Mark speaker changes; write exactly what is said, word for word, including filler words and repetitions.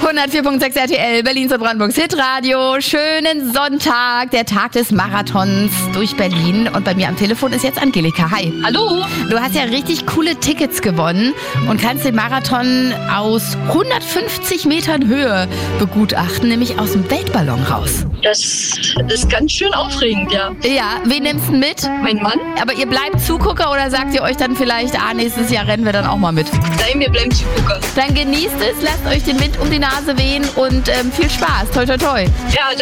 Speaker 1: hundertvier Komma sechs R T L, Berlins und Brandenburgs Hitradio. Schönen Sonntag, der Tag des Marathons durch Berlin. Und bei mir am Telefon ist jetzt Angelika. Hi.
Speaker 2: Hallo.
Speaker 1: Du hast ja richtig coole Tickets gewonnen und kannst den Marathon aus hundertfünfzig Metern Höhe begutachten, nämlich aus dem Weltballon raus.
Speaker 2: Das ist ganz schön aufregend, ja.
Speaker 1: Ja, wen nimmst du mit?
Speaker 2: Mein Mann?
Speaker 1: Aber ihr bleibt Zugucker oder sagt ihr euch dann vielleicht, ah, nächstes Jahr rennen wir dann auch mal mit?
Speaker 2: Nein, wir bleiben Zugucker.
Speaker 1: Dann genießt es, lasst euch den Wind um die Nase wehen und ähm, viel Spaß. Toi, toi, toi.
Speaker 2: Ja,